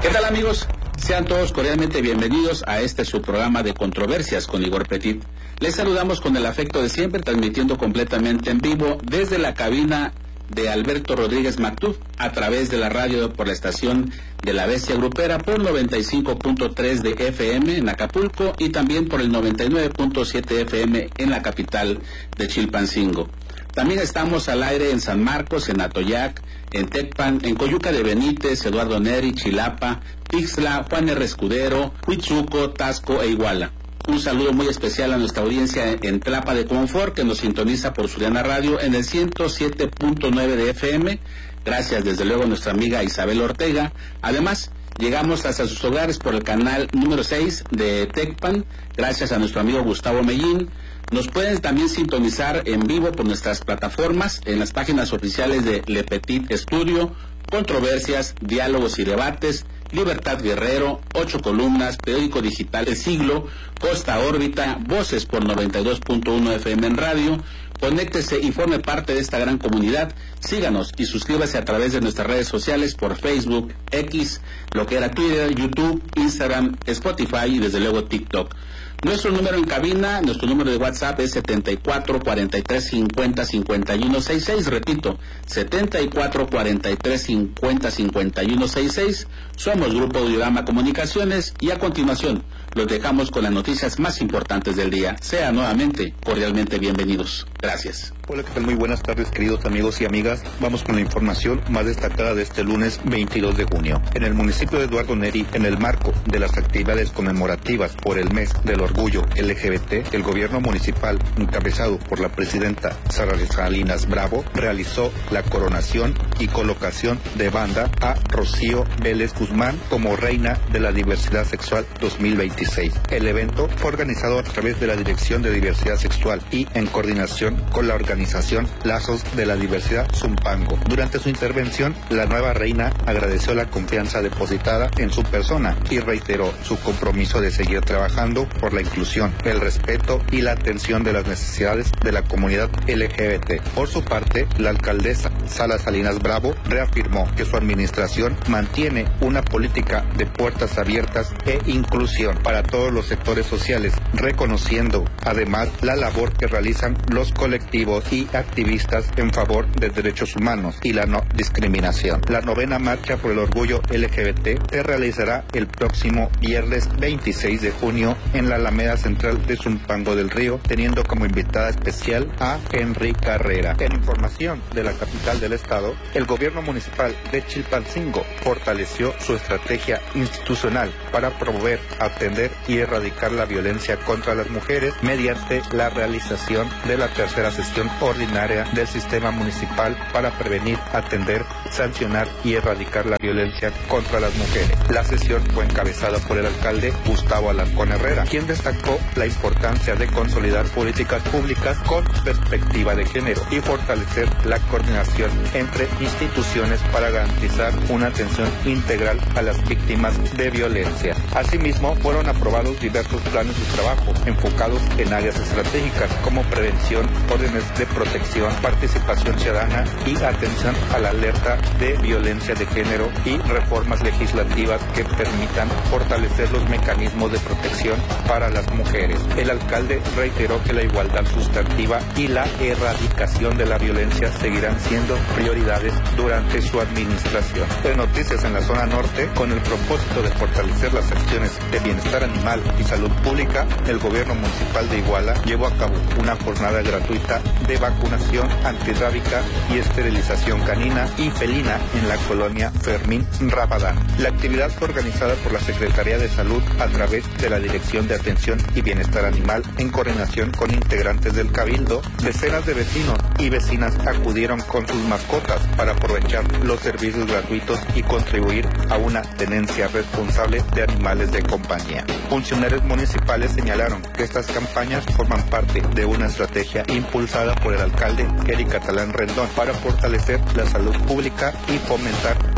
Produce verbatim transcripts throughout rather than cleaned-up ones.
¿Qué tal, amigos? Sean todos cordialmente bienvenidos a este su programa de controversias con Igor Petit. Les saludamos con el afecto de siempre, transmitiendo completamente en vivo desde la cabina de Alberto Rodríguez Mactub, a través de la radio por la estación de La Bestia Grupera por noventa y cinco punto tres de F M en Acapulco y también por el noventa y nueve punto siete F M en la capital de Chilpancingo. También estamos al aire en San Marcos, en Atoyac, en Tecpan, en Coyuca de Benítez, Eduardo Neri, Chilapa, Ixtla, Juan R. Escudero, Huitzuco, Tasco e Iguala. Un saludo muy especial a nuestra audiencia en Tlapa de Confort, que nos sintoniza por Suriana Radio en el ciento siete punto nueve de F M. Gracias desde luego a nuestra amiga Isabel Ortega. Además, llegamos hasta sus hogares por el canal número seis de Tecpan, gracias a nuestro amigo Gustavo Mellín. Nos pueden también sintonizar en vivo por nuestras plataformas, en las páginas oficiales de Le Petit Estudio, Controversias, Diálogos y Debates, Libertad Guerrero, Ocho Columnas, Periódico Digital El Siglo, Costa Órbita, Voces por noventa y dos punto uno F M en radio. Conéctese y forme parte de esta gran comunidad. Síganos y suscríbase a través de nuestras redes sociales por Facebook, X, lo que era Twitter, YouTube, Instagram, Spotify y desde luego TikTok. Nuestro número en cabina, nuestro número de WhatsApp es setenta y cuatro, cuarenta y tres, cincuenta, cincuenta y uno sesenta y seis, repito, setenta y cuatro, cuarenta y tres, cincuenta, cincuenta y uno sesenta y seis. Somos Grupo Audiorama Comunicaciones y a continuación los dejamos con las noticias más importantes del día. Sean nuevamente cordialmente bienvenidos. Gracias. Hola, ¿qué tal? Muy buenas tardes, queridos amigos y amigas. Vamos con la información más destacada de este lunes veintidós de junio. En el municipio de Eduardo Neri, en el marco de las actividades conmemorativas por el mes del orgullo L G B T, el gobierno municipal, encabezado por la presidenta Sara Salinas Bravo, realizó la coronación y colocación de banda a Rocío Vélez Guzmán como reina de la diversidad sexual dos mil veintiséis. El evento fue organizado a través de la Dirección de Diversidad Sexual y en coordinación con la organización Lazos de la Diversidad Zumpango. Durante su intervención, la nueva reina agradeció la confianza depositada en su persona y reiteró su compromiso de seguir trabajando por la inclusión, el respeto y la atención de las necesidades de la comunidad L G B T. Por su parte, la alcaldesa Sara Salinas Bravo reafirmó que su administración mantiene una política de puertas abiertas e inclusión para todos los sectores sociales, reconociendo además la labor que realizan los colectivos y activistas en favor de derechos humanos y la no discriminación. La novena marcha por el orgullo L G B T se realizará el próximo viernes veintiséis de junio en la Alameda Central de Zumpango del Río, teniendo como invitada especial a Henry Carrera. En información de la capital del estado, el gobierno municipal de Chilpancingo fortaleció su estrategia institucional para promover, atender y erradicar la violencia contra las mujeres mediante la realización de la tercera sesión ordinaria del sistema municipal para prevenir, atender, sancionar y erradicar la violencia contra las mujeres. La sesión fue encabezada por el alcalde Gustavo Alarcón Herrera, quien destacó la importancia de consolidar políticas públicas con perspectiva de género y fortalecer la coordinación entre instituciones para garantizar una atención integral a las víctimas de violencia. Asimismo, fueron aprobados diversos planes de trabajo enfocados en áreas estratégicas como prevención, órdenes de protección, participación ciudadana y atención a la alerta de violencia de género y reformas legislativas que permitan fortalecer los mecanismos de protección para las mujeres. El alcalde reiteró que la igualdad sustantiva y la erradicación de la violencia seguirán siendo prioridades durante su administración. En noticias en la zona norte, con el propósito de fortalecer las acciones de bienestar animal y salud pública, el gobierno municipal de Iguala llevó a cabo una jornada gratuita de vacunación antirrábica y esterilización canina y felina en la colonia Fermín Rabadán. La actividad fue organizada por la Secretaría de Salud a través de la Dirección de Atención y Bienestar Animal en coordinación con integrantes del Cabildo. Decenas de vecinos y vecinas acudieron con sus mascotas para aprovechar los servicios gratuitos y contribuir a una tenencia responsable de animales de compañía. Funcionarios municipales señalaron que estas campañas forman parte de una estrategia impulsada por el alcalde Eric Catalán Rendón para fortalecer la salud pública y fomentar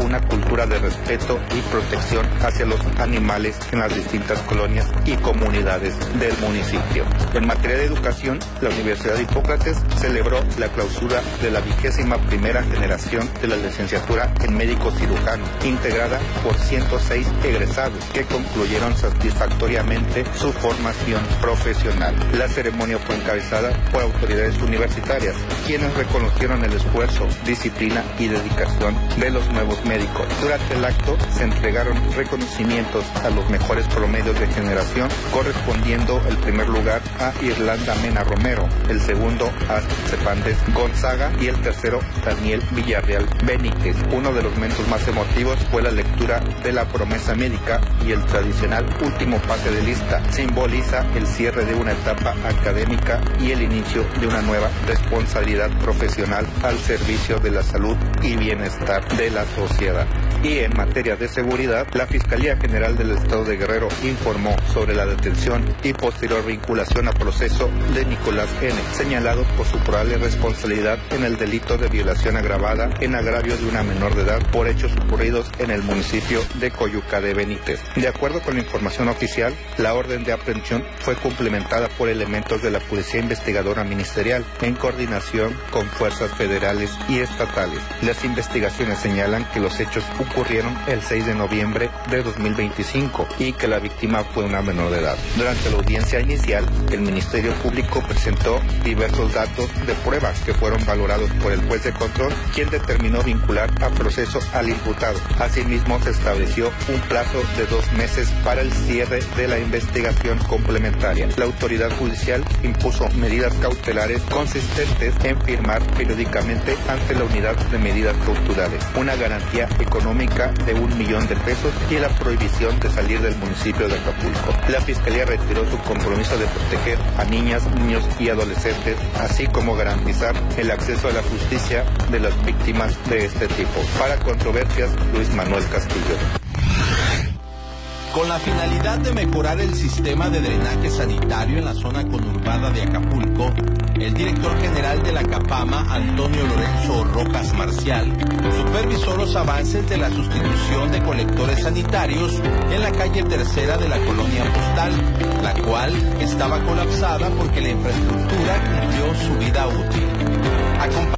una cultura de respeto y protección hacia los animales en las distintas colonias y comunidades del municipio. En materia de educación, la Universidad de Hipócrates celebró la clausura de la vigésima primera generación de la licenciatura en médico cirujano, integrada por ciento seis egresados que concluyeron satisfactoriamente su formación profesional. La ceremonia fue encabezada por autoridades universitarias, quienes reconocieron el esfuerzo, disciplina y dedicación de los nuevos médicos. Durante el acto se entregaron reconocimientos a los mejores promedios de generación, correspondiendo el primer lugar a Irlanda Mena Romero, el segundo a Cepandes Gonzaga y el tercero Daniel Villarreal Benítez. Uno de los momentos más emotivos fue la lectura de la promesa médica y el tradicional último pase de lista. Simboliza el cierre de una etapa académica y el inicio de una nueva responsabilidad profesional al servicio de la salud y bienestar de la sociedad. Y en materia de seguridad, la Fiscalía General del Estado de Guerrero informó sobre la detención y posterior vinculación a proceso de Nicolás N., señalado por su probable responsabilidad en el delito de violación agravada en agravio de una menor de edad por hechos ocurridos en el municipio de Coyuca de Benítez. De acuerdo con la información oficial, la orden de aprehensión fue complementada por elementos de la Policía Investigadora Ministerial en coordinación con fuerzas federales y estatales. Las investigaciones señalan que los hechos ocurrieron el seis de noviembre de dos mil veinticinco y que la víctima fue una menor de edad. Durante la audiencia inicial, el Ministerio Público presentó diversos datos de pruebas que fueron valorados por el juez de control, quien determinó vincular a proceso al imputado. Asimismo, se estableció un plazo de dos meses para el cierre de la investigación complementaria. La autoridad judicial impuso medidas cautelares consistentes en firmar periódicamente ante la unidad de medidas cautelares una garantía económica de un millón de pesos y la prohibición de salir del municipio de Acapulco. La Fiscalía reiteró su compromiso de proteger a niñas, niños y adolescentes, así como garantizar el acceso a la justicia de las víctimas de este tipo. Para Controversias, Luis Manuel Castillo. Con la finalidad de mejorar el sistema de drenaje sanitario en la zona conurbada de Acapulco, el director general de la CAPAMA, Antonio Lorenzo Rojas Marcial, supervisó los avances de la sustitución de colectores sanitarios en la calle Tercera de la Colonia Postal, la cual estaba colapsada porque la infraestructura cumplió su vida útil. Acompa-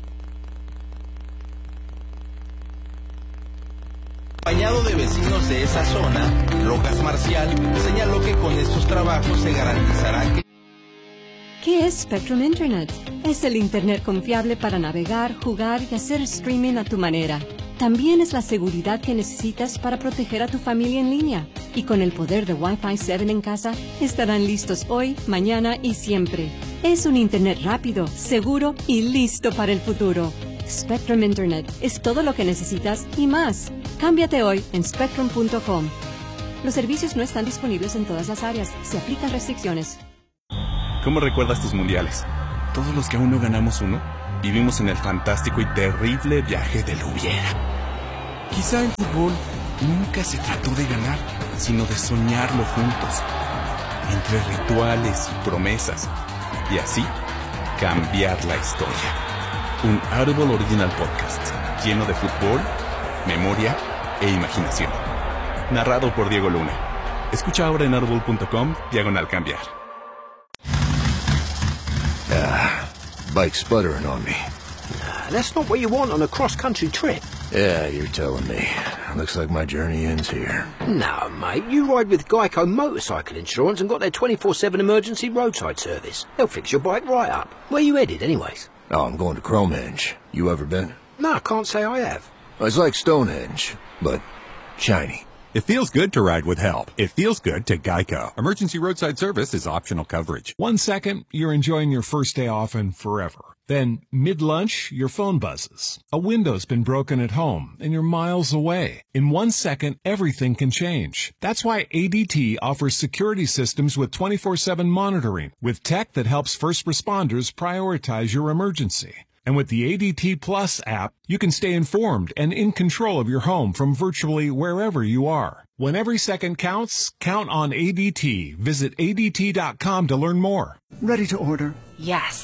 Acompañado de vecinos de esa zona, Rojas Marcial señaló que con estos trabajos se garantizará que... ¿Qué es Spectrum Internet? Es el Internet confiable para navegar, jugar y hacer streaming a tu manera. También es la seguridad que necesitas para proteger a tu familia en línea. Y con el poder de Wi-Fi siete en casa, estarán listos hoy, mañana y siempre. Es un Internet rápido, seguro y listo para el futuro. Spectrum Internet es todo lo que necesitas y más. Cámbiate hoy en spectrum punto com. Los servicios no están disponibles en todas las áreas. Se aplican restricciones. ¿Cómo recuerdas tus mundiales? Todos los que aún no ganamos uno, vivimos en el fantástico y terrible viaje del hubiera. Quizá el fútbol nunca se trató de ganar, sino de soñarlo juntos. Entre rituales y promesas. Y así, cambiar la historia. Un Audible Original Podcast, lleno de fútbol, memoria e imaginación. Narrado por Diego Luna. Escucha ahora en audible punto com, diagonal cambiar. Ah, bike's sputtering on me. Nah, that's not what you want on a cross-country trip. Yeah, you're telling me. Looks like my journey ends here. No, mate, you ride with Geico Motorcycle Insurance and got their twenty-four seven emergency roadside service. They'll fix your bike right up. Where you headed, anyways? Oh, I'm going to Cromenge. You ever been? No, I can't say I have. It's like Stonehenge, but shiny. It feels good to ride with help. It feels good to Geico. Emergency roadside service is optional coverage. One second, you're enjoying your first day off and forever. Then, mid-lunch, your phone buzzes. A window's been broken at home, and you're miles away. In one second, everything can change. That's why A D T offers security systems with twenty-four seven monitoring, with tech that helps first responders prioritize your emergency. And with the A D T Plus app, you can stay informed and in control of your home from virtually wherever you are. When every second counts, count on A D T. Visit A D T dot com to learn more. Ready to order. Yes.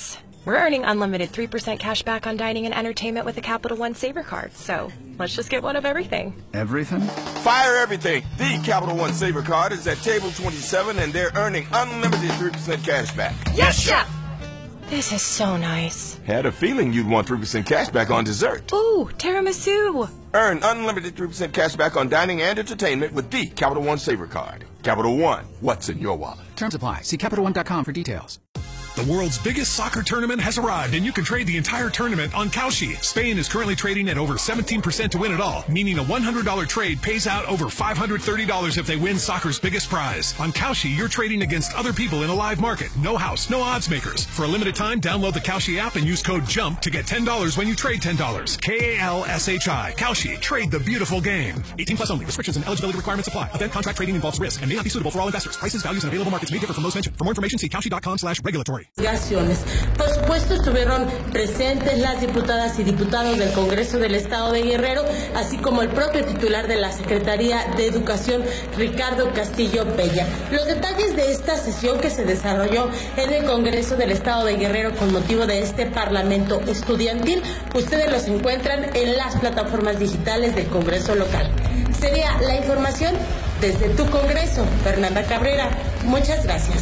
We're earning unlimited three percent cash back on dining and entertainment with a Capital One Saver card. So let's just get one of everything. Everything? Fire everything. The Capital One Saver card is at table twenty-seven, and they're earning unlimited three percent cash back. Yes, Chef! This is so nice. Had a feeling you'd want three percent cash back on dessert. Ooh, tiramisu. Earn unlimited three percent cash back on dining and entertainment with the Capital One Saver card. Capital One, what's in your wallet? Terms apply. See Capital One dot com for details. The world's biggest soccer tournament has arrived, and you can trade the entire tournament on Kalshi. Spain is currently trading at over seventeen percent to win it all, meaning a one hundred dollars trade pays out over five hundred thirty dollars if they win soccer's biggest prize. On Kalshi, you're trading against other people in a live market. No house, no odds makers. For a limited time, download the Kalshi app and use code JUMP to get ten dollars when you trade ten dollars. K A L S H I. Kalshi. Trade the beautiful game. eighteen plus only. Restrictions and eligibility requirements apply. Event contract trading involves risk and may not be suitable for all investors. Prices, values, and available markets may differ from those mentioned. For more information, see Kalshi dot com slash regulatory. Por supuesto, estuvieron presentes las diputadas y diputados del Congreso del Estado de Guerrero, así como el propio titular de la Secretaría de Educación, Ricardo Castillo Bella. Los detalles de esta sesión que se desarrolló en el Congreso del Estado de Guerrero con motivo de este Parlamento estudiantil, ustedes los encuentran en las plataformas digitales del Congreso local. Sería la información desde tu Congreso, Fernanda Cabrera. Muchas gracias.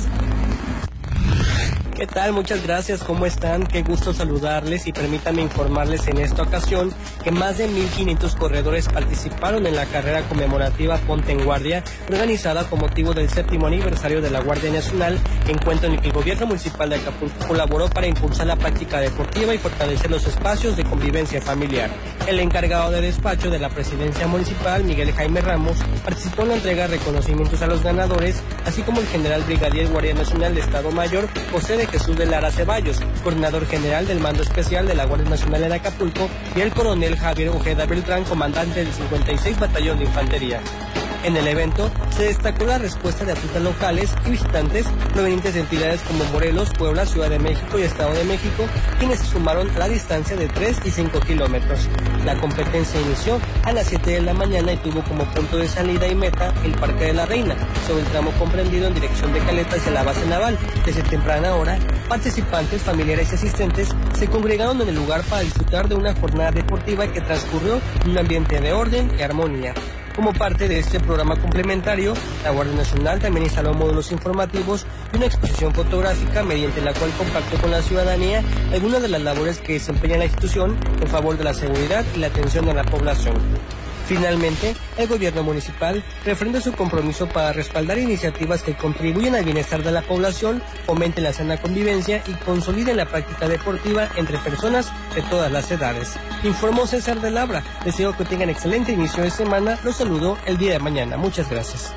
¿Qué tal? Muchas gracias, ¿cómo están? Qué gusto saludarles y permítanme informarles en esta ocasión que más de mil quinientos corredores participaron en la carrera conmemorativa Ponte en Guardia, organizada con motivo del séptimo aniversario de la Guardia Nacional, encuentro en el que el gobierno municipal de Acapulco colaboró para impulsar la práctica deportiva y fortalecer los espacios de convivencia familiar. El encargado de despacho de la presidencia municipal, Miguel Jaime Ramos, participó en la entrega de reconocimientos a los ganadores, así como el general brigadier Guardia Nacional de Estado Mayor, José de Jesús de Lara Ceballos, coordinador general del Mando Especial de la Guardia Nacional en Acapulco, y el coronel Javier Ojeda Beltrán, comandante del cincuenta y seis Batallón de Infantería. En el evento se destacó la respuesta de atletas locales y visitantes provenientes de entidades como Morelos, Puebla, Ciudad de México y Estado de México, quienes se sumaron a la distancia de tres y cinco kilómetros. La competencia inició a las siete de la mañana y tuvo como punto de salida y meta el Parque de la Reina, sobre el tramo comprendido en dirección de Caleta hacia la base naval. Desde temprana hora, participantes, familiares y asistentes se congregaron en el lugar para disfrutar de una jornada deportiva que transcurrió en un ambiente de orden y armonía. Como parte de este programa complementario, la Guardia Nacional también instaló módulos informativos y una exposición fotográfica mediante la cual compartió con la ciudadanía algunas de las labores que desempeña la institución en favor de la seguridad y la atención a la población. Finalmente, el gobierno municipal refrenda su compromiso para respaldar iniciativas que contribuyen al bienestar de la población, fomenten la sana convivencia y consoliden la práctica deportiva entre personas de todas las edades. Informó César de Labra. Deseo que tengan excelente inicio de semana. Los saludo el día de mañana. Muchas gracias.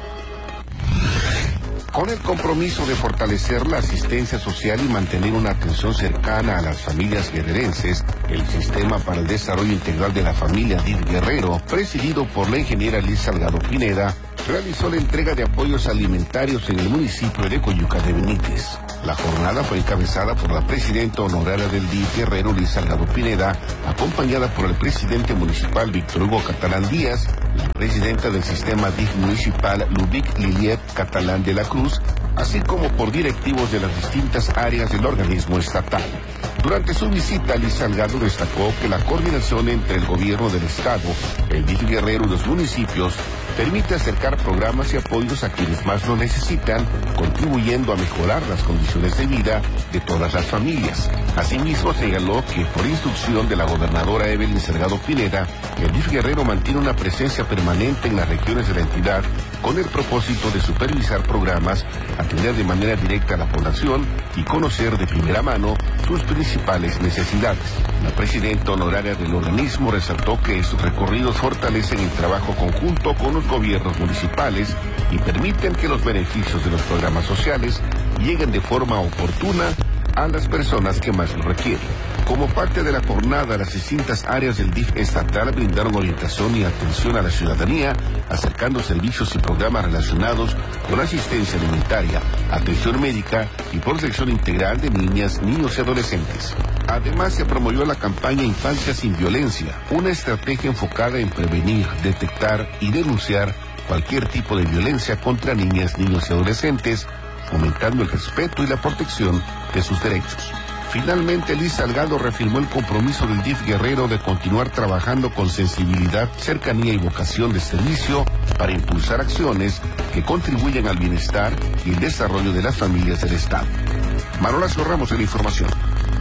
Con el compromiso de fortalecer la asistencia social y mantener una atención cercana a las familias guerrerenses, el Sistema para el Desarrollo Integral de la Familia D I F Guerrero, presidido por la ingeniera Liz Salgado Pineda, realizó la entrega de apoyos alimentarios en el municipio de Coyuca de Benítez. La jornada fue encabezada por la presidenta honoraria del D I F Guerrero, Liz Salgado Pineda, acompañada por el presidente municipal Víctor Hugo Catalán Díaz, la presidenta del sistema D I F municipal Lubic Liliet Catalán de la Cruz, así como por directivos de las distintas áreas del organismo estatal. Durante su visita, Liz Salgado destacó que la coordinación entre el gobierno del estado, el D I F Guerrero y los municipios permite acercar programas y apoyos a quienes más lo necesitan, contribuyendo a mejorar las condiciones de vida de todas las familias. Asimismo, señaló que por instrucción de la gobernadora Evelyn Salgado Pineda, el D I F Guerrero mantiene una presencia permanente en las regiones de la entidad con el propósito de supervisar programas, atender de manera directa a la población y conocer de primera mano sus principales necesidades. La presidenta honoraria del organismo resaltó que sus recorridos fortalecen el trabajo conjunto con los gobiernos municipales y permiten que los beneficios de los programas sociales lleguen de forma oportuna a las personas que más lo requieren. Como parte de la jornada, las distintas áreas del D I F estatal brindaron orientación y atención a la ciudadanía, acercando servicios y programas relacionados con asistencia alimentaria, atención médica y protección integral de niñas, niños y adolescentes. Además, se promovió la campaña Infancia sin Violencia, una estrategia enfocada en prevenir, detectar y denunciar cualquier tipo de violencia contra niñas, niños y adolescentes, fomentando el respeto y la protección de sus derechos. Finalmente, Liz Salgado reafirmó el compromiso del D I F Guerrero de continuar trabajando con sensibilidad, cercanía y vocación de servicio para impulsar acciones que contribuyan al bienestar y el desarrollo de las familias del Estado. Manolazo Ramos en la información.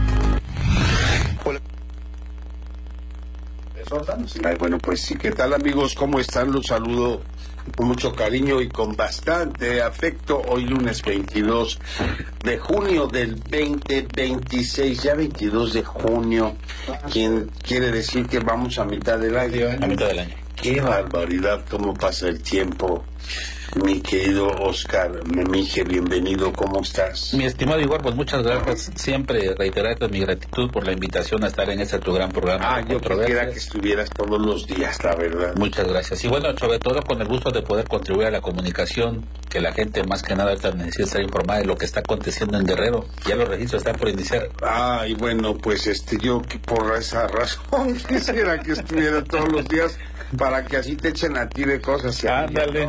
Ay, bueno, pues sí, ¿qué tal, amigos? ¿Cómo están? Los saludo con mucho cariño y con bastante afecto. Hoy lunes veintidós de junio del veinte veintiséis, ya veintidós de junio, quien quiere decir que vamos a mitad del año. A mitad del año. Qué barbaridad, cómo pasa el tiempo. Mi querido Oscar Memije, bienvenido, ¿cómo estás? Mi estimado Igor, pues muchas gracias. Siempre reiterarte mi gratitud por la invitación a estar en este tu gran programa. Ah, yo quisiera que estuvieras todos los días, la verdad. Muchas gracias. Y bueno, sobre todo con el gusto de poder contribuir a la comunicación, que la gente más que nada necesita estar informada de lo que está aconteciendo en Guerrero. Ya los registros están por iniciar. Ah, y bueno, pues este yo por esa razón quisiera que estuviera todos los días, para que así te echen a ti de cosas. Ándale.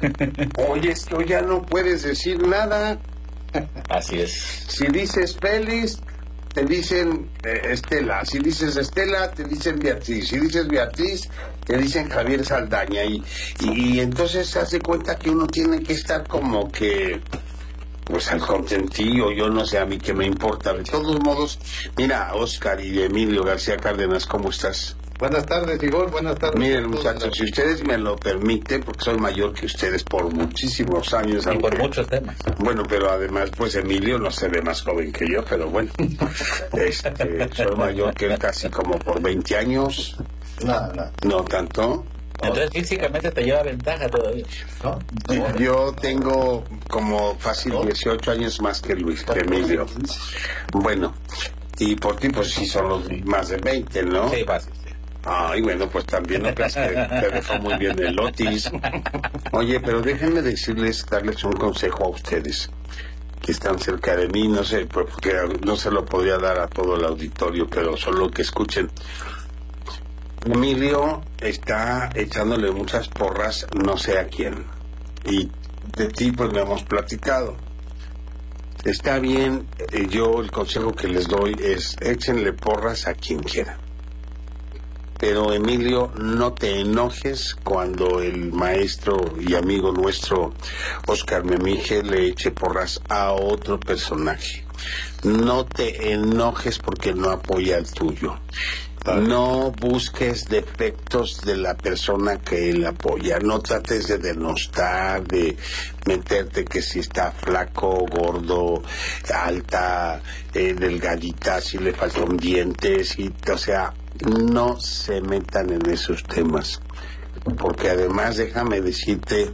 Oye, es que hoy ya no puedes decir nada. Así es. Si dices Félix, te dicen eh, Estela. Si dices Estela, te dicen Beatriz. Si dices Beatriz, te dicen Javier Saldaña. Y, y, y entonces se hace cuenta que uno tiene que estar como que, pues al contentillo, yo no sé, a mí qué me importa. De todos modos, mira, Oscar y Emilio García Cárdenas, ¿cómo estás? Buenas tardes, Igor, buenas tardes. Miren, muchachos, si ustedes me lo permiten, porque soy mayor que ustedes por muchísimos años. Y aunque, por muchos temas. Bueno, pero además, pues Emilio no se ve más joven que yo, pero bueno. este, soy mayor que él casi como por veinte años. No, no. No tanto. Entonces físicamente te lleva ventaja todavía, ¿no? Yo tengo como fácil dieciocho años más que Luis, que Emilio. Bueno, y por ti, pues sí son los más de veinte, ¿no? Sí, fácil. Ay, bueno, pues también no creas que te dejó muy bien el Otis. Oye, pero déjenme decirles, darles un consejo a ustedes que están cerca de mí, no sé, porque no se lo podría dar a todo el auditorio, pero solo que escuchen. Emilio está echándole muchas porras, no sé a quién, y de ti pues me hemos platicado. Está bien, eh, yo el consejo que les doy es échenle porras a quien quiera. Pero Emilio, no te enojes cuando el maestro y amigo nuestro Oscar Memije le eche porras a otro personaje. No te enojes porque no apoya el tuyo. No busques defectos de la persona que él apoya. No trates de denostar, de meterte que si está flaco, gordo, alta, eh, delgadita, si le faltan dientes, y, o sea, no se metan en esos temas. Porque además déjame decirte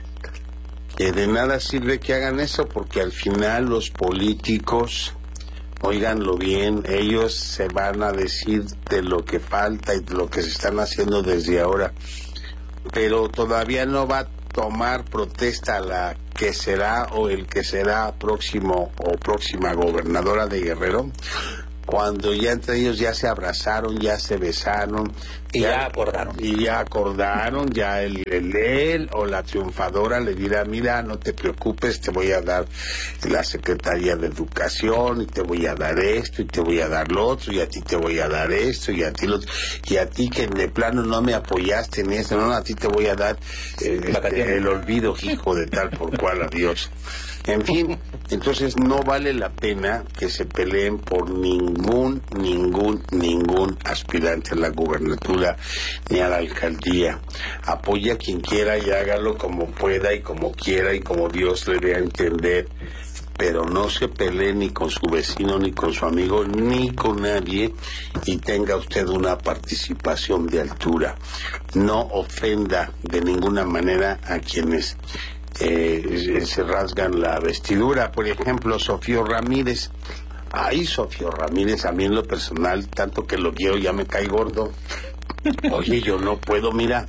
que de nada sirve que hagan eso, porque al final los políticos, óiganlo bien, ellos se van a decir de lo que falta y de lo que se están haciendo desde ahora, pero todavía no va a tomar protesta la que será o el que será próximo o próxima gobernadora de Guerrero, cuando ya entre ellos ya se abrazaron, ya se besaron y ya, ya acordaron y ya acordaron, ya el, el él o la triunfadora le dirá, mira, no te preocupes, te voy a dar la Secretaría de Educación y te voy a dar esto y te voy a dar lo otro y a ti te voy a dar esto y a ti lo otro, y a ti que de plano no me apoyaste en esto, no, a ti te voy a dar eh, este, el olvido, hijo de tal por cual, adiós. En fin, entonces no vale la pena que se peleen por ningún, ningún, ningún aspirante a la gubernatura ni a la alcaldía. Apoya a quien quiera y hágalo como pueda y como quiera y como Dios le dé a entender. Pero no se pelee ni con su vecino, ni con su amigo, ni con nadie, y tenga usted una participación de altura. No ofenda de ninguna manera a quienes Eh, se rasgan la vestidura. Por ejemplo, Sofío Ramírez. Ay, Sofío Ramírez, a mí en lo personal, tanto que lo quiero, ya me cae gordo. Oye, yo no puedo, mira,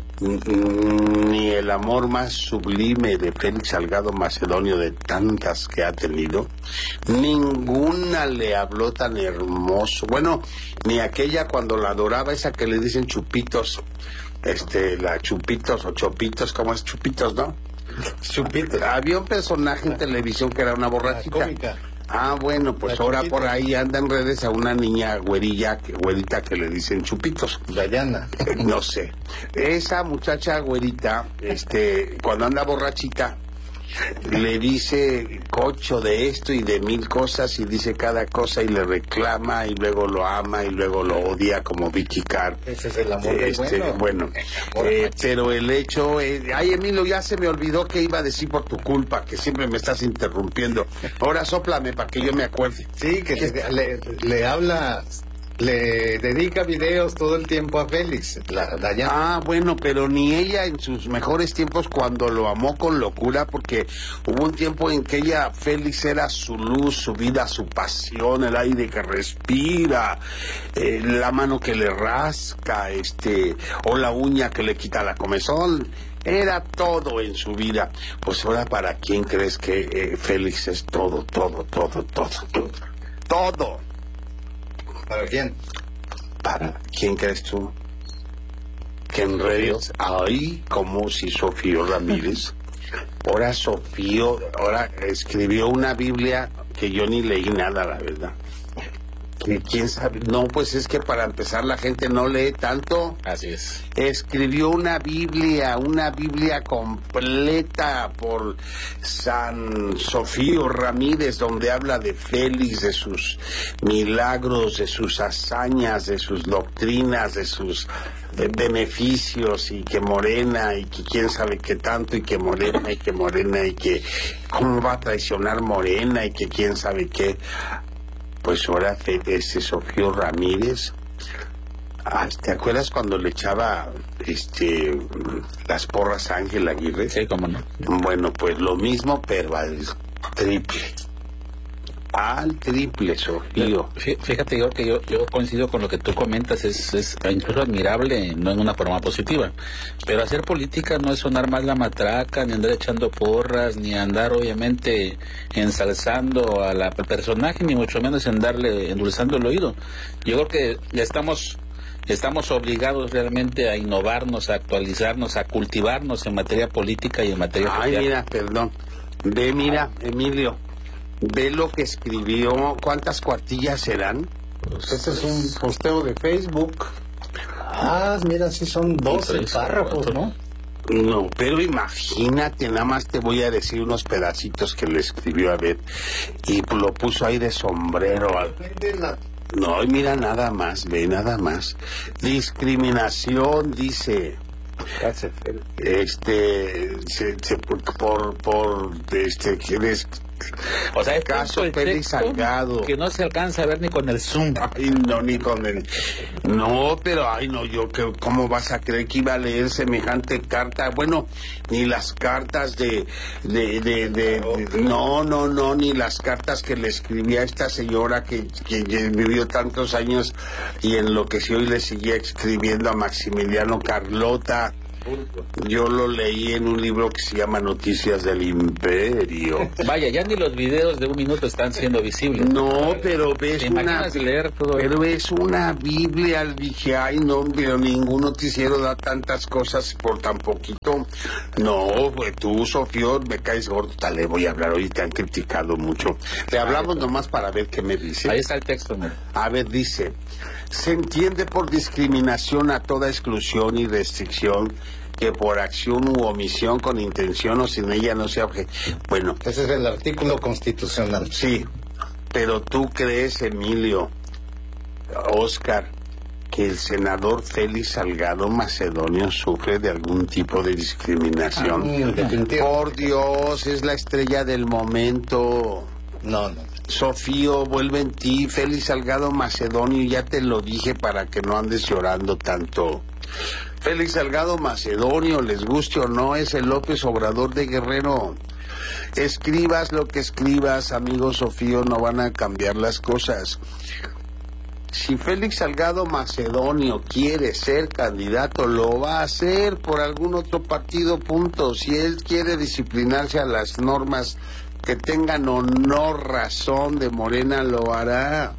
ni el amor más sublime de Félix Salgado Macedonio, de tantas que ha tenido, ninguna le habló tan hermoso. Bueno, ni aquella cuando la adoraba, esa que le dicen Chupitos, este, la Chupitos o Chopitos, ¿cómo es? Chupitos, ¿no? Chupitos. Había un personaje en televisión que era una borrachita. Ah, bueno, pues La ahora Chupita. por ahí anda en redes a una niña güerilla, que- güerita que le dicen Chupitos. Dayana. No sé. Esa muchacha güerita, este, cuando anda borrachita, le dice cocho de esto y de mil cosas y dice cada cosa y le reclama y luego lo ama y luego lo odia como Vicky Carr. Ese es el amor del Este, bueno. bueno, eh, pero el hecho, es, ay Emilio, ya se me olvidó que iba a decir por tu culpa, que siempre me estás interrumpiendo. Ahora sóplame para que yo me acuerde. Sí, que le, le, le habla, le dedica videos todo el tiempo a Félix, la Dayana. Ah, bueno, pero ni ella en sus mejores tiempos cuando lo amó con locura, porque hubo un tiempo en que ella, Félix, era su luz, su vida, su pasión, el aire que respira, eh, la mano que le rasca, este, o la uña que le quita la comezón. Era todo en su vida. Pues ahora, ¿para quién crees que eh, Félix es todo, todo, todo, todo? Todo. ¿Para quién? ¿Para quién crees tú? Que en redes, ay, como si Sofío Ramírez. Ahora Sofío, ahora escribió una Biblia que yo ni leí nada, la verdad. Que quién sabe, no, pues es que para empezar la gente no lee tanto. Así es. Escribió una Biblia, una Biblia completa por San Sofío Ramírez, donde habla de Félix, de sus milagros, de sus hazañas, de sus doctrinas, de sus eh, beneficios, y que Morena, y que quién sabe qué tanto, y que Morena, y que Morena, y que cómo va a traicionar Morena, y que quién sabe qué. Pues ahora ese Sofío Ramírez, ah, ¿te acuerdas cuando le echaba este las porras a Ángel Aguirre? Sí, cómo no. Bueno, pues lo mismo, pero al triple. Al triple, Sofío. Fí- Fíjate, yo que yo, yo coincido con lo que tú comentas, es, es incluso admirable, no en una forma positiva. Pero hacer política no es sonar más la matraca, ni andar echando porras, ni andar obviamente ensalzando a la- al personaje, ni mucho menos andarle endulzando el oído. Yo creo que ya estamos estamos obligados realmente a innovarnos, a actualizarnos, a cultivarnos en materia política y en materia Ay, social. mira, perdón. Ve, mira, Emilio, ve lo que escribió. ¿Cuántas cuartillas serán? Pues ese es un posteo de Facebook. Ah, mira, sí son doce tres, párrafos, cuatro. ¿no? No, pero imagínate, nada más te voy a decir unos pedacitos que le escribió, a ver, y lo puso ahí de sombrero. al- No, y mira, nada más, ve, nada más. Discriminación, dice. Este, se, se- por, por, por, este, que des- O sea, es caso tanto el Félix texto Salgado. que no se alcanza a ver ni con el zoom. Ay, no, ni con el... No, pero, ay, no, yo, que, ¿cómo vas a creer que iba a leer semejante carta? Bueno, ni las cartas de... de, de, de- de- no, no, no, ni las cartas que le escribía esta señora que, que, que vivió tantos años y enloqueció y le seguía escribiendo a Maximiliano Carlota. Yo lo leí en un libro que se llama Noticias del Imperio. Vaya, ya ni los videos de un minuto están siendo visibles. No, pero ves ¿Te una... imaginas leer todo eso? Pero es una Biblia, dije, ay, no, pero ningún noticiero da tantas cosas por tan poquito. No, pues tú, Sofío, me caes gordo, tal, le voy a hablar, hoy te han criticado mucho. Le hablamos nomás para ver qué me dice. Ahí está el texto, mira. A ver, dice, se entiende por discriminación a toda exclusión y restricción que por acción u omisión, con intención o sin ella, no sea objeto. Bueno, Ese es el artículo constitucional. sí, pero tú crees, Emilio, Oscar, que el senador Félix Salgado Macedonio sufre de algún tipo de discriminación. Ah, definitivamente. Por Dios, es la estrella del momento. No, no. Sofío, vuelve en ti, Félix Salgado Macedonio, ya te lo dije para que no andes llorando tanto. Félix Salgado Macedonio, les guste o no, es el López Obrador de Guerrero. Escribas lo que escribas, amigo Sofío, no van a cambiar las cosas. Si Félix Salgado Macedonio quiere ser candidato, lo va a hacer por algún otro partido, punto. Si él quiere disciplinarse a las normas que tengan o no razón de Morena, lo hará.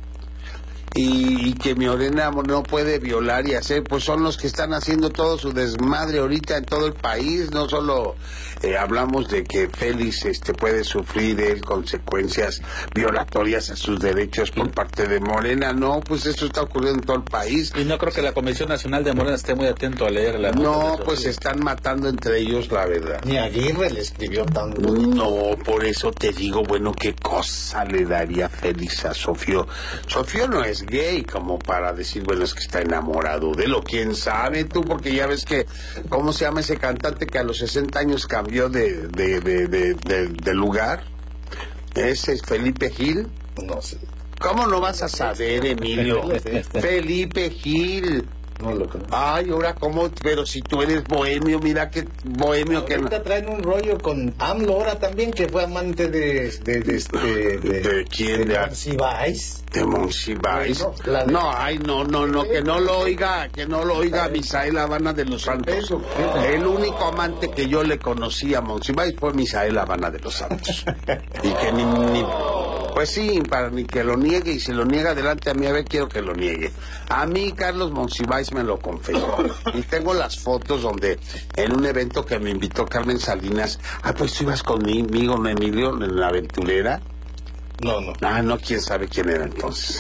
Y, y que Morena no puede violar y hacer, pues son los que están haciendo todo su desmadre ahorita en todo el país, no solo eh, hablamos de que Félix este, puede sufrir él consecuencias violatorias a sus derechos por parte de Morena. No, pues eso está ocurriendo en todo el país. Y no creo que la Comisión Nacional de Morena esté muy atento a leerla. No, pues se están matando entre ellos, la verdad. Ni Aguirre le escribió tanto. No, por eso te digo, bueno, qué cosa le daría Félix a Sofío. Sofío no es gay como para decir, bueno, es que está enamorado de lo. ¿Quién sabe tú? Porque ya ves que, ¿cómo se llama ese cantante que a los sesenta años cambió de, de, de, de, de, de lugar? ¿Ese es Felipe Gil? No sé. ¿Cómo no vas a saber, Emilio? Felipe Gil. No lo creo. Ay, ahora cómo, pero si tú eres bohemio, mira que bohemio. Ahorita que no. traen un rollo con AMLO ahora también, que fue amante de de de este de, de, ¿De quién? de Monsiváis. De Monsiváis. Bueno, la de... No, ay, no, no, no, que no lo oiga, que no lo oiga Misael Habana de los Santos. El único amante que yo le conocí a Monsiváis fue Misael Habana de los Santos. Y que ni, ni pues sí, para ni que lo niegue, y si lo niega delante a mí, a ver, quiero que lo niegue. A mí, Carlos Monsiváis me lo confesó. Y tengo las fotos donde, en un evento que me invitó Carmen Salinas, ah, pues tú ibas conmigo, ¿no, Emilio, en la aventurera? No, no. Ah, no, quién sabe quién era entonces.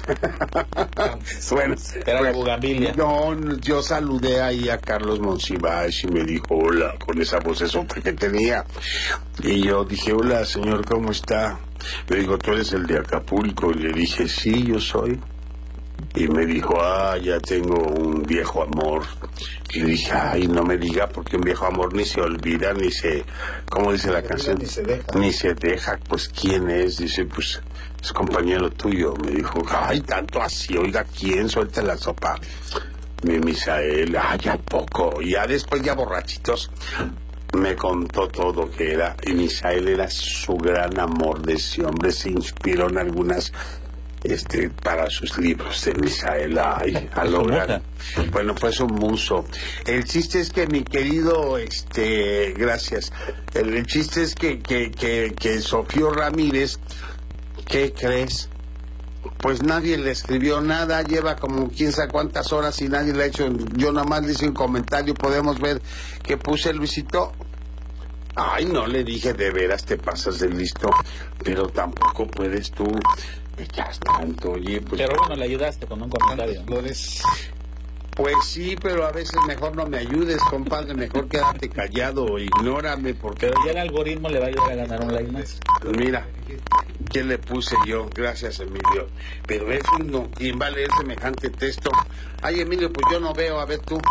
Bueno, era la bugambilia. No, yo saludé ahí a Carlos Monsiváis y me dijo hola, con esa vocesota que tenía. Y yo dije, hola, señor, ¿cómo está? Me dijo, ¿tú eres el de Acapulco? Y le dije, sí, yo soy. Y me dijo, ah, ya tengo un viejo amor. Y le dije, ay, no me diga, porque un viejo amor ni se olvida, ni se... ¿Cómo dice la canción? Ni se deja. Ni se deja, pues, ¿quién es? Dice, pues, es compañero tuyo. Me dijo, ay, tanto así, oiga, ¿quién? Suelta la sopa. Mi Misael, ay, ya poco. Y ya después, ya borrachitos, me contó todo que era. Y Misael era su gran amor de ese hombre. Se inspiró en algunas... Este, para sus libros de Misael, ay, a lograr. Bueno, fue su muso. El chiste es que mi querido, este, gracias. El, el chiste es que, que, que, que Sofío Ramírez, ¿qué crees? Pues nadie le escribió nada, lleva como quién sabe cuántas horas y nadie le ha hecho. Yo nada más le hice un comentario, podemos ver que puse Luisito. Ay, no le dije, de veras te pasas de listo, pero tampoco puedes tú. Ya es tanto, oye, pues... Pero bueno, le ayudaste con un comentario. Flores. Pues sí, pero a veces mejor no me ayudes, compadre, mejor quédate callado o ignórame, porque... Pero ya el algoritmo le va a ayudar a ganar un like más. Mira, ¿qué le puse yo? Gracias, Emilio. Pero eso no, ¿quién va a leer semejante texto? Ay, Emilio, pues yo no veo, a ver tú.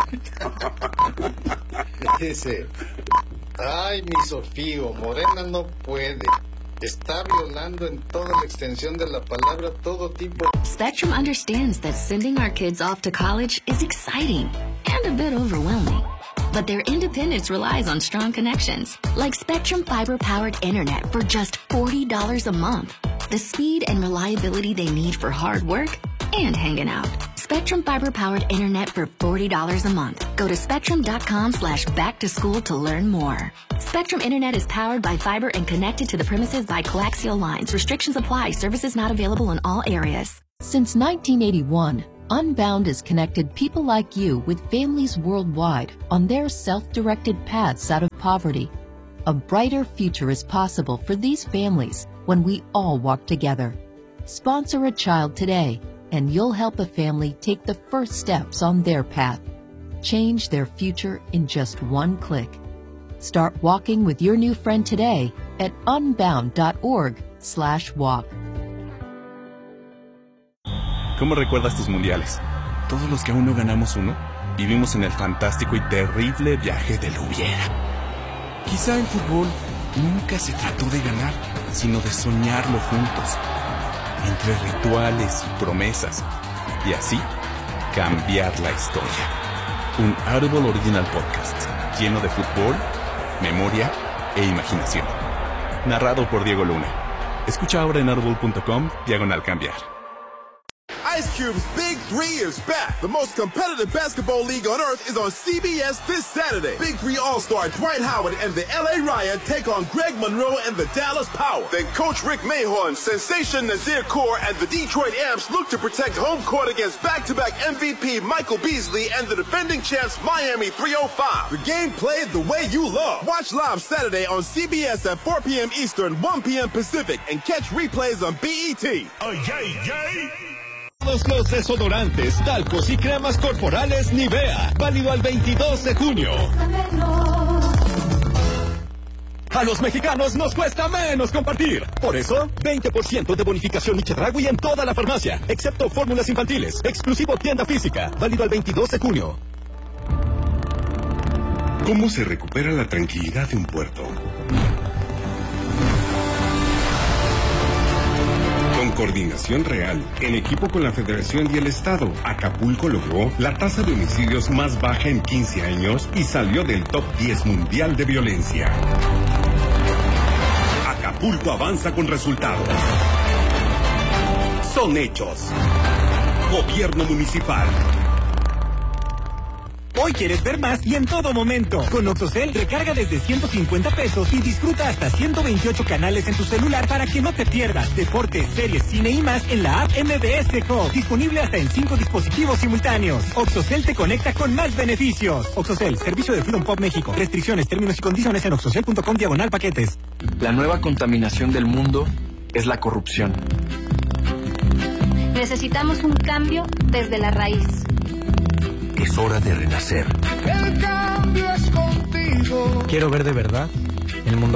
Dice, ay, mi Sofío, Morena no puede. Está violando en toda la extensión de la palabra todo tipo. Spectrum understands that sending our kids off to college is exciting and a bit overwhelming. But their independence relies on strong connections, like Spectrum fiber-powered internet for just forty dollars a month. The speed and reliability they need for hard work and hanging out. Spectrum fiber-powered internet for forty dollars a month. Go to spectrum.com slash back to school to learn more. Spectrum Internet is powered by fiber and connected to the premises by coaxial lines. Restrictions apply. Services not available in all areas. Since nineteen eighty-one, Unbound has connected people like you with families worldwide on their self-directed paths out of poverty. A brighter future is possible for these families when we all walk together. Sponsor a child today, and you'll help a family take the first steps on their path. Change their future in just one click. Start walking with your new friend today at unbound.org slash walk. ¿Cómo recuerdas tus mundiales? Todos los que aún no ganamos uno, vivimos en el fantástico y terrible viaje del hubiera. Quizá el fútbol nunca se trató de ganar, sino de soñarlo juntos, entre rituales y promesas, y así cambiar la historia. Un Audible Original Podcast, lleno de fútbol, memoria e imaginación. Narrado por Diego Luna. Escucha ahora en audible punto com, diagonal cambiar. Ice Cube's Big Three is back. The most competitive basketball league on earth is on C B S this Saturday. Big Three All-Star Dwight Howard and the L A Riot take on Greg Monroe and the Dallas Power. Then Coach Rick Mahorn, Sensation Nazir Kaur, and the Detroit Amps look to protect home court against back-to-back M V P Michael Beasley and the defending champs Miami three oh five. The game played the way you love. Watch live Saturday on C B S at four p.m. Eastern, one p.m. Pacific, and catch replays on B E T. Oh, yay, yay. Todos los desodorantes, talcos y cremas corporales Nivea. Válido al veintidós de junio. A los mexicanos nos cuesta menos compartir. Por eso, veinte por ciento de bonificación y Chedraui en toda la farmacia, excepto fórmulas infantiles. Exclusivo tienda física. Válido al veintidós de junio. ¿Cómo se recupera la tranquilidad de un puerto? Con coordinación real, en equipo con la Federación y el Estado, Acapulco logró la tasa de homicidios más baja en quince años y salió del top diez mundial de violencia. Acapulco avanza con resultados. Son hechos. Gobierno municipal. Hoy quieres ver más y en todo momento. Con Oxocel recarga desde ciento cincuenta pesos y disfruta hasta ciento veintiocho canales en tu celular para que no te pierdas deportes, series, cine y más en la app M B S Hub. Disponible hasta en cinco dispositivos simultáneos. Oxocel te conecta con más beneficios. Oxocel, servicio de Freedom Pop México. Restricciones, términos y condiciones en oxocel punto com diagonal paquetes. La nueva contaminación del mundo es la corrupción. Necesitamos un cambio desde la raíz. Es hora de renacer. El cambio es contigo. Quiero ver de verdad el mundo